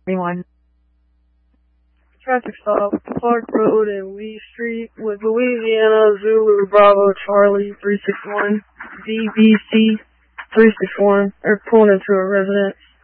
Anyone? Traffic stop, Clark Road and Lee Street with Louisiana Zulu Bravo Charlie 361 DBC 361. They're pulling into a residence.